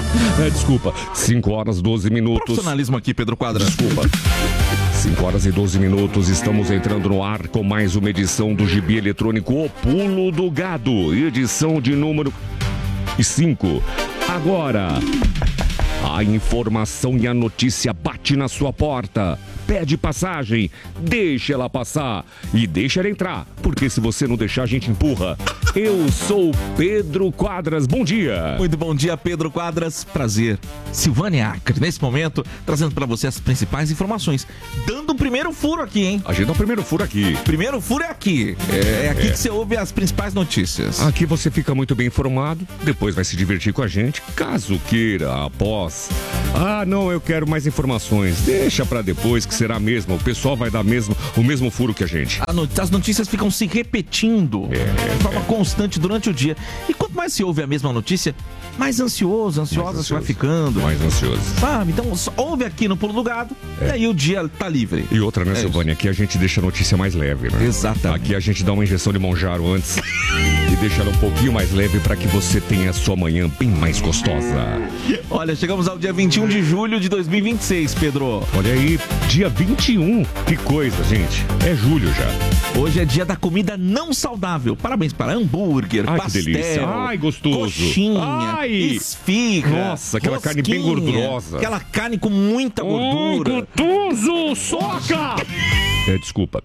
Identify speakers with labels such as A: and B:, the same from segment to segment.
A: Desculpa, 5 horas 12 minutos.
B: Profissionalismo aqui, Pedro Quadras.
A: Desculpa. 5 horas e 12 minutos, estamos entrando no ar com mais uma edição do Gibi Eletrônico O Pulo do Gado, edição de número 5. Agora, a informação e a notícia bate na sua porta. Pede passagem, deixa ela passar e deixa ela entrar, porque se você não deixar, a gente empurra. Eu sou Pedro Quadras, bom dia.
B: Muito bom dia, Pedro Quadras, prazer. Silvânia Acre, nesse momento, trazendo para você as principais informações. Dando o primeiro furo aqui, hein?
A: A gente dá o primeiro furo aqui.
B: Primeiro furo é aqui. É aqui que você ouve as principais notícias.
A: Aqui você fica muito bem informado, depois vai se divertir com a gente, caso queira, após. Ah, não, eu quero mais informações. Deixa para depois, que será mesmo. O pessoal vai dar mesmo o mesmo furo que a gente.
B: As notícias ficam se repetindo de forma constante durante o dia. E quanto mais se ouve a mesma notícia, mais ansiosa você vai ficando.
A: Mais ansioso.
B: Sabe? Então, ouve aqui no Pulo do Gado e aí o dia tá livre.
A: E outra, né, Silvânia? Aqui a gente deixa a notícia mais leve, né?
B: Exatamente.
A: Aqui a gente dá uma injeção de Monjaro antes e deixa ela um pouquinho mais leve para que você tenha a sua manhã bem mais gostosa.
B: Olha, chegamos ao dia 21 de julho de 2026, Pedro.
A: Olha aí, dia 21. Que coisa, gente. É julho já.
B: Hoje é dia da comida não saudável. Parabéns para hambúrguer,
A: ai,
B: pastel,
A: que delícia. Ai, gostoso.
B: Coxinha, esfirra.
A: Nossa, aquela carne bem gordurosa.
B: Aquela carne com muita gordura.
A: Gostoso, soca! Desculpa.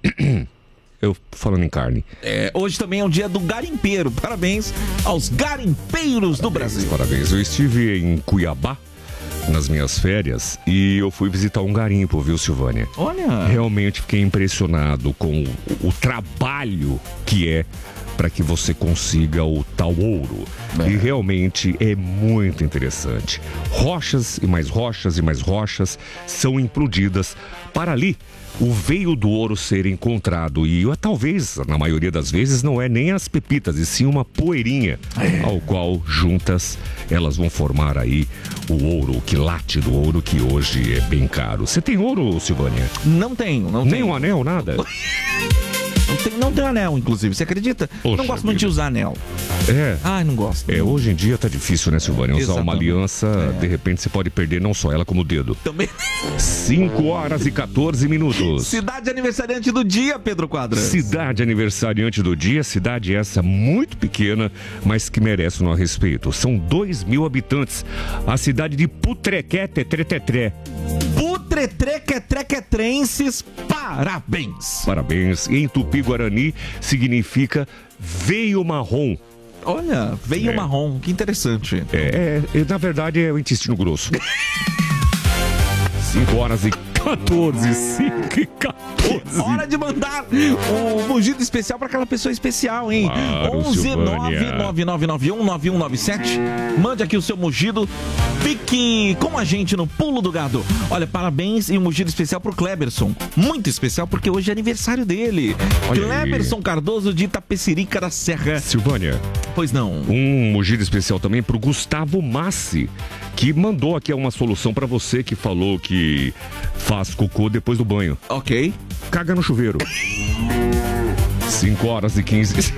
A: Eu falando em carne.
B: Hoje também é o dia do garimpeiro. Parabéns aos garimpeiros do Brasil.
A: Parabéns. Eu estive em Cuiabá nas minhas férias e eu fui visitar um garimpo, viu, Silvânia?
B: Olha.
A: Realmente fiquei impressionado com o trabalho que é para que você consiga o tal ouro. E realmente é muito interessante. Rochas e mais rochas e mais rochas são implodidas para ali o veio do ouro ser encontrado. E talvez, na maioria das vezes, não é nem as pepitas, e sim uma poeirinha, ao qual juntas elas vão formar aí o ouro, o quilate do ouro, que hoje é bem caro. Você tem ouro, Silvânia?
B: Não tenho.
A: Nem um anel, nada?
B: Não tem anel, inclusive. Você acredita?
A: Poxa,
B: não gosto muito de usar anel.
A: Ai,
B: não gosto.
A: Hoje em dia tá difícil, né, Silvânia? Usar
B: Exatamente.
A: uma aliança, de repente você pode perder não só ela, como o dedo.
B: Também.
A: 5 horas e 14 minutos.
B: Cidade aniversariante do dia, Pedro Quadras.
A: Cidade aniversariante do dia, cidade essa muito pequena, mas que merece o nosso respeito. São 2.000 habitantes. A cidade de Putrequetetré.
B: Putretrequetrenses, parabéns.
A: Parabéns. Em Tupi-Guarani significa veio marrom.
B: Olha, veio marrom, que interessante.
A: Na verdade é o intestino grosso. 5 horas e 14, 5 e 14.
B: Hora de mandar o mugido especial para aquela pessoa especial, hein?
A: Claro,
B: 11999919197. Mande aqui o seu mugido. Fique com a gente no Pulo do Gado. Olha, parabéns e um mugido especial pro Kleberson. Muito especial porque hoje é aniversário dele.
A: Olha
B: Kleberson
A: aí.
B: Cardoso de Itapecerica da Serra.
A: Silvânia.
B: Pois não.
A: Um mugido especial também pro Gustavo Massi, que mandou aqui uma solução pra você que falou que faz cocô depois do banho.
B: Ok.
A: Caga no chuveiro. 5 horas e 15.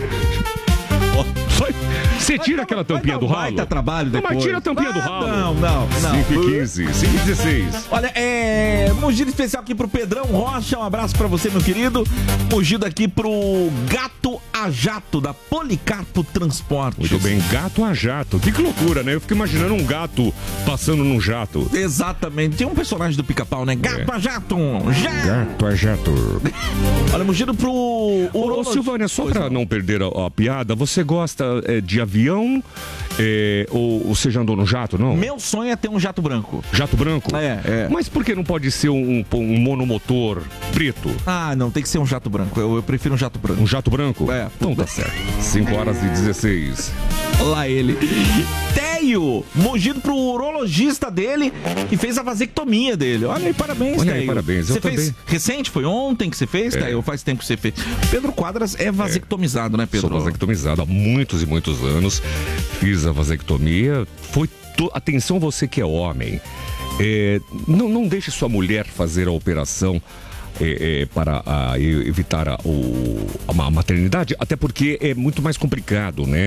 A: Você tira aquela tampinha do ralo?
B: Vai dar trabalho depois.
A: Mas tira a tampinha do ralo.
B: Não.
A: 5 e 15, 5 e 16.
B: Olha, mugido especial aqui pro Pedrão Rocha. Um abraço pra você, meu querido. Mugido aqui pro Gato a Jato, da Policarpo Transportes.
A: Muito bem, gato a jato. Que loucura, né? Eu fico imaginando um gato passando num jato.
B: Exatamente. Tem um personagem do Pica-Pau, né? Gato a Jato.
A: Gato a jato.
B: Olha, mugido pro...
A: Ô, Silvânia, só pra não perder a piada, você gosta de avião ou você já andou no jato, não?
B: Meu sonho é ter um jato branco.
A: Jato branco? Mas por que não pode ser um monomotor preto?
B: Ah, não, tem que ser um jato branco. Eu prefiro um jato branco.
A: Um jato branco? Então tá certo. 5 horas e 16.
B: Lá ele. Teio, mugido pro urologista dele que fez a vasectomia dele. Olha aí, parabéns,
A: Olha
B: Teio.
A: aí, parabéns.
B: Você fez recente? Foi ontem que você fez, Teio? Faz tempo que você fez. Pedro Quadras é vasectomizado, né, Pedro?
A: Sou vasectomizado há muitos e muitos anos. Fiz a vasectomia. Atenção, você que é homem. Não deixe sua mulher fazer a operação para evitar a maternidade, até porque é muito mais complicado, né?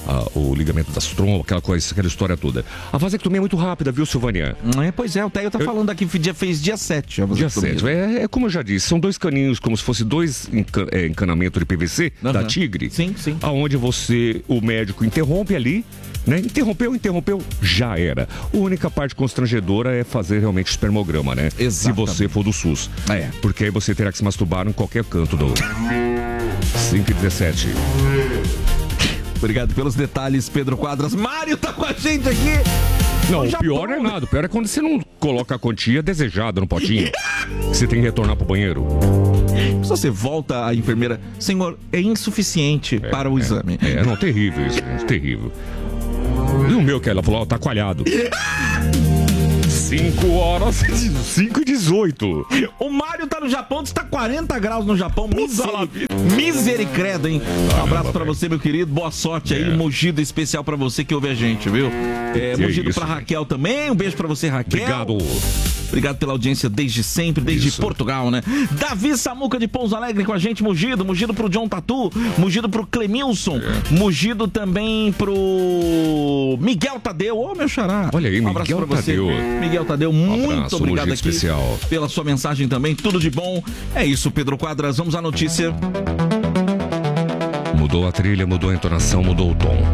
A: o ligamento das trompas, aquela história toda. A vasectomia é muito rápida, viu, Silvânia?
B: Pois é, o Theo tá falando aqui, fez dia 7.
A: Dia 7. É como eu já disse, são 2 caninhos, como se fosse 2 encanamentos de PVC da Tigre.
B: Sim.
A: Aonde o médico interrompe ali, né? Interrompeu, já era. A única parte constrangedora é fazer realmente espermograma, né?
B: Exatamente.
A: Se você for do SUS. Porque aí você terá que se masturbar em qualquer canto do 5h17.
B: Obrigado pelos detalhes, Pedro Quadras. Mário tá com a gente aqui.
A: Não, o pior não é nada. O pior é quando você não coloca a quantia desejada no potinho. Você tem que retornar pro banheiro.
B: Se você volta a enfermeira, senhor, é insuficiente para o exame.
A: Não, terrível isso, gente, terrível. E o meu, que ela falou, tá coalhado. 5h18.
B: O Mário tá no Japão, está 40 graus no Japão. Misericredo, hein? Um abraço pra você, meu querido. Boa sorte aí. Um mugido especial pra você que ouve a gente, viu? Mugido pra Raquel também. Um beijo pra você, Raquel. Obrigado pela audiência desde sempre, desde Portugal, né? Davi Samuca de Pouso Alegre com a gente, mugido pro John Tatu, mugido pro Clemilson, mugido também pro Miguel Tadeu. Ô, meu xará.
A: Olha aí,
B: um abraço pra você. Miguel Tadeu, muito obrigado aqui
A: especial
B: pela sua mensagem também, tudo de bom. É isso, Pedro Quadras, vamos à notícia.
A: Mudou a trilha, mudou a entonação, mudou o tom.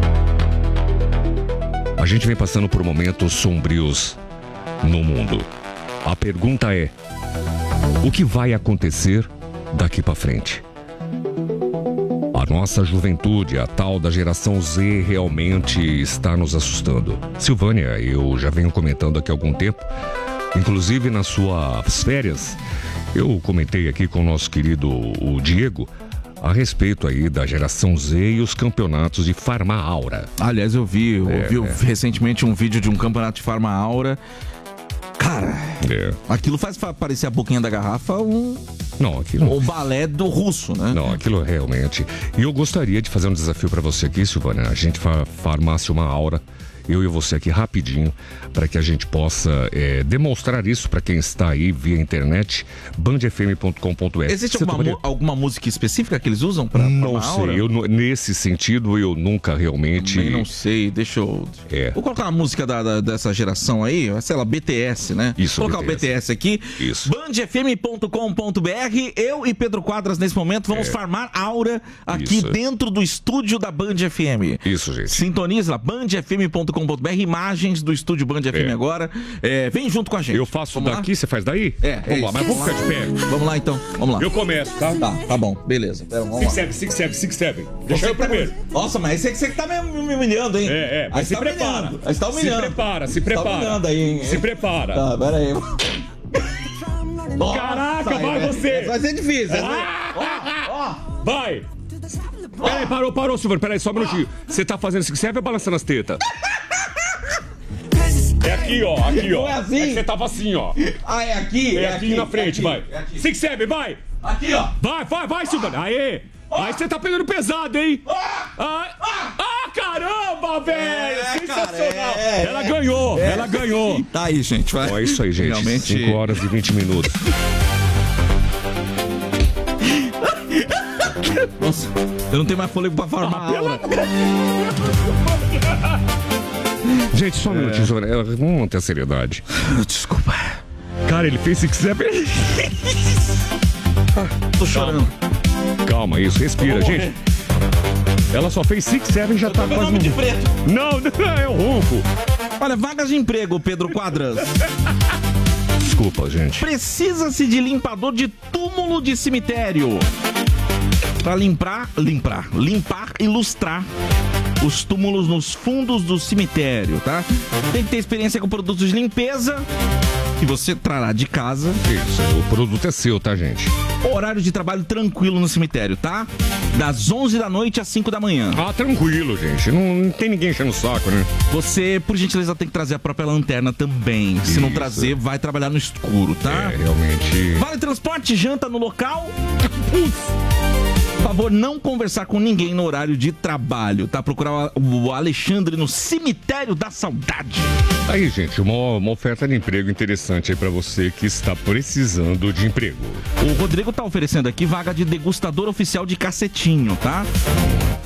A: A gente vem passando por momentos sombrios no mundo. A pergunta é: o que vai acontecer daqui pra frente? A nossa juventude, a tal da geração Z, realmente está nos assustando. Silvânia, eu já venho comentando aqui há algum tempo, inclusive nas suas férias, eu comentei aqui com o nosso querido o Diego a respeito aí da geração Z e os campeonatos de Farma Aura.
B: Aliás, eu vi recentemente um vídeo de um campeonato de Farma Aura. Cara, aquilo faz parecer a boquinha da garrafa o balé do russo, né?
A: Não, aquilo realmente. E eu gostaria de fazer um desafio pra você aqui, Silvana. A gente farmasse uma aura, eu e você aqui rapidinho, para que a gente possa demonstrar isso para quem está aí via internet, bandfm.com.br.
B: Existe alguma música específica que eles usam para
A: não sei, nesse sentido eu nunca realmente...
B: Também não sei, deixa eu... Vou colocar uma música dessa geração aí, sei lá, BTS, né?
A: Isso,
B: vou colocar o BTS aqui.
A: Isso.
B: bandfm.com.br. Eu e Pedro Quadras, nesse momento, vamos farmar aura aqui dentro do estúdio da Band FM.
A: Isso, gente.
B: Sintoniza lá, bandfm.com.br, imagens do estúdio Band FM agora. Vem junto com a gente.
A: Eu faço daqui, você faz daí? Vamos lá, mas vamos ficar de pé.
B: Vamos lá então, vamos lá.
A: Eu começo, tá?
B: Tá bom, beleza. Vamos lá.
A: 6-7. Deixa eu primeiro.
B: Nossa, mas você que tá me humilhando, hein?
A: Mas se prepara.
B: Aí você tá humilhando.
A: Se prepara.
B: Tá humilhando aí, hein?
A: Se prepara.
B: Tá, pera aí.
A: Caraca, vai você.
B: Vai ser difícil.
A: Vai. Peraí, parou, Silvano. Peraí, só um minutinho. Você tá fazendo 6-7 ou balançando as tetas? É aqui, ó.
B: Não é assim?
A: É que você tava assim, ó.
B: Ah, é aqui?
A: É aqui na frente, vai. 6-7, vai.
B: Aqui, ó.
A: Vai, Silvano. Aê. Aí você tá pegando pesado, hein? Caramba, velho! Sensacional! Ela ganhou!
B: Tá aí, gente, vai.
A: É isso aí, gente. Realmente... 5 horas e 20 minutos.
B: Nossa, eu não tenho mais fôlego pra farmar aula.
A: Gente, só um minutinho, vamos manter a seriedade.
B: Desculpa.
A: Cara, ele fez 6-7.
B: Tô chorando.
A: Calma, isso, respira, gente. Ela só fez 6-7 e já tá quase...
B: de preto.
A: Não, é o ronco.
B: Olha, vagas de emprego, Pedro Quadras.
A: Desculpa, gente.
B: Precisa-se de limpador de túmulo de cemitério. Pra limpar e lustrar os túmulos nos fundos do cemitério, tá? Tem que ter experiência com produtos de limpeza que você trará de casa.
A: Isso, o produto é seu, tá, gente?
B: Horário de trabalho tranquilo no cemitério, tá? Das 11 da noite às 5 da manhã.
A: Tranquilo, gente. Não tem ninguém enchendo o saco, né?
B: Você, por gentileza, tem que trazer a própria lanterna também. Se não trazer, vai trabalhar no escuro, tá?
A: Realmente...
B: Vale transporte, janta no local. Por favor, não conversar com ninguém no horário de trabalho, tá? Procurar o Alexandre no Cemitério da Saudade.
A: Aí, gente, uma oferta de emprego interessante aí pra você que está precisando de emprego.
B: O Rodrigo tá oferecendo aqui vaga de degustador oficial de cacetinho, tá? Por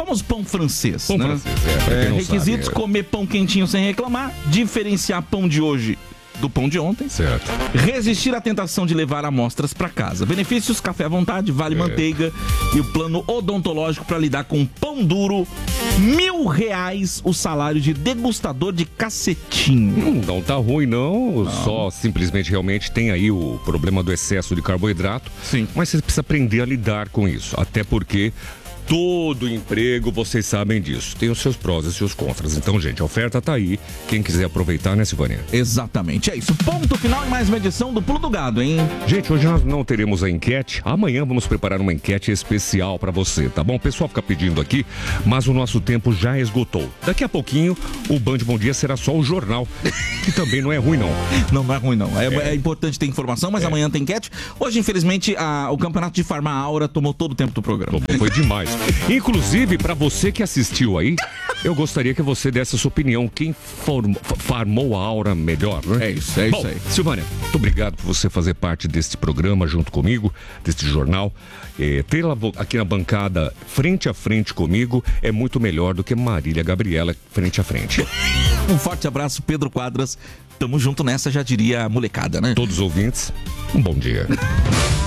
B: famoso pão francês.
A: Pão
B: né?
A: francês, pra quem não
B: requisitos:
A: sabe,
B: comer pão quentinho sem reclamar, diferenciar pão de hoje do pão de ontem.
A: Certo.
B: Resistir à tentação de levar amostras para casa. Benefícios: café à vontade, vale manteiga e o plano odontológico para lidar com pão duro. R$1.000 o salário de degustador de cacetinho.
A: Não tá ruim, não. Só simplesmente realmente tem aí o problema do excesso de carboidrato.
B: Sim.
A: Mas você precisa aprender a lidar com isso. Até porque todo emprego, vocês sabem disso, tem os seus prós e os seus contras. Então, gente, a oferta tá aí. Quem quiser aproveitar, né, Silvânia?
B: Exatamente, é isso. Ponto final em mais uma edição do Pulo do Gado, hein?
A: Gente, hoje nós não teremos a enquete. Amanhã vamos preparar uma enquete especial pra você, tá bom? O pessoal fica pedindo aqui, mas o nosso tempo já esgotou. Daqui a pouquinho, o Band Bom Dia será só o jornal, que também não é ruim, não.
B: Não é ruim, não. É importante ter informação, mas amanhã tem enquete. Hoje, infelizmente, o campeonato de Farma Aura tomou todo o tempo do programa.
A: Foi demais. Inclusive, pra você que assistiu aí, eu gostaria que você desse a sua opinião. Quem farmou a aura melhor, né?
B: É isso aí.
A: Silvânia, muito obrigado por você fazer parte deste programa junto comigo, deste jornal. Tê-la aqui na bancada, frente a frente comigo, é muito melhor do que Marília Gabriela frente a frente.
B: Um forte abraço, Pedro Quadras. Tamo junto nessa, já diria a molecada, né?
A: Todos os ouvintes, um bom dia.